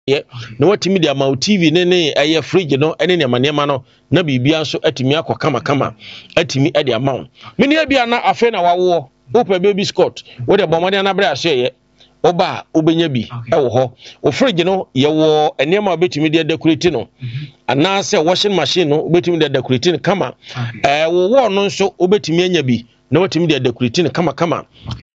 ye na watimi de ama TV ne ɛyɛ fridge no ɛne ne manema no na bibia nso atimi akɔ kama atimi ɛde ama wo meni bia na afa na wawo opa baby Scott wo de bomode na bra ahye ye oba obenya bi ɛwɔ hɔ o fridge no ye wo enema obetimi de decorate no ana se washing machine no obetimi de decorate kama wo wo no nso obetimi anya bi na watimi de decorate kama